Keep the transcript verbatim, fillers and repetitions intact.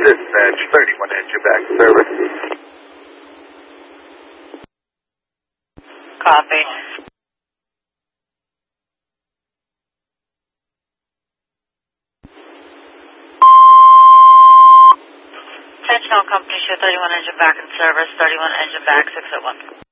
Dispatch, thirty-one engine back service. Copy. Attention all companies, show thirty-one engine back in service, thirty-one engine back, six oh one.